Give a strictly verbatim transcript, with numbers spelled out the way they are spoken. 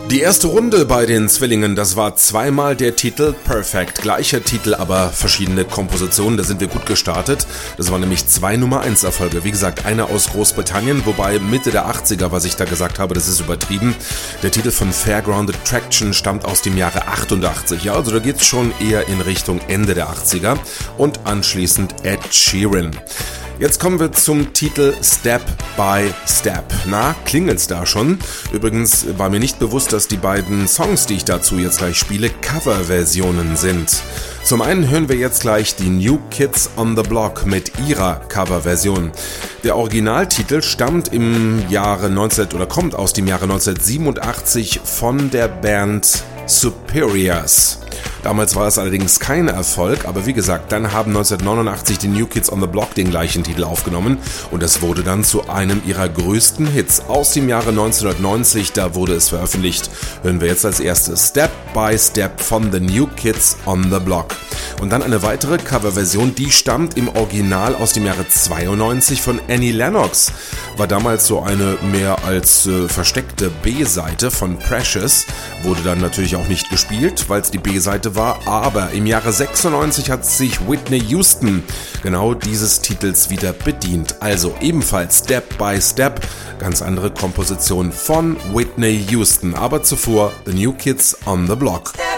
Die erste Runde bei den Zwillingen, das war zweimal der Titel Perfect. Gleicher Titel, aber verschiedene Kompositionen, da sind wir gut gestartet. Das waren nämlich zwei Nummer eins Erfolge. Wie gesagt, einer aus Großbritannien, wobei Mitte der achtziger, was ich da gesagt habe, das ist übertrieben. Der Titel von Fairground Attraction stammt aus dem Jahre achtundachtzig. Ja, also da geht's schon eher in Richtung Ende der achtziger. Und anschließend Ed Sheeran. Jetzt kommen wir zum Titel Step by Step. Na, klingelt's da schon? Übrigens war mir nicht bewusst, dass die beiden Songs, die ich dazu jetzt gleich spiele, Coverversionen sind. Zum einen hören wir jetzt gleich die New Kids on the Block mit ihrer Coverversion. Der Originaltitel stammt im Jahre neunzehn oder kommt aus dem Jahre neunzehnhundertsiebenundachtzig von der Band Superiors. Damals war es allerdings kein Erfolg, aber wie gesagt, dann haben neunzehnhundertneunundachtzig die New Kids on the Block den gleichen Titel aufgenommen und es wurde dann zu einem ihrer größten Hits aus dem Jahre neunzehnhundertneunzig, da wurde es veröffentlicht. Hören wir jetzt als erstes Step by Step von The New Kids on the Block. Und dann eine weitere Coverversion, die stammt im Original aus dem Jahre zweiundneunzig von Annie Lennox. War damals so eine mehr als äh, versteckte B-Seite von Precious, wurde dann natürlich auch nicht gespielt, weil es die B-Seite war, aber im Jahre sechsundneunzig hat sich Whitney Houston genau dieses Titels wieder bedient. Also ebenfalls Step by Step, ganz andere Komposition von Whitney Houston, aber zuvor The New Kids on the Block.